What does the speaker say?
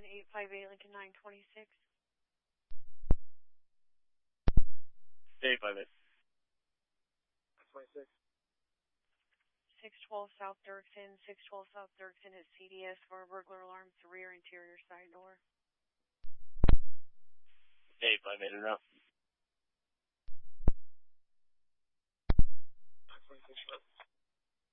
858 Lincoln 926. 858. 26. 612 South Dirksen. 612 South Dirksen at CDS for a burglar alarm to rear interior side door. 858 now. 26.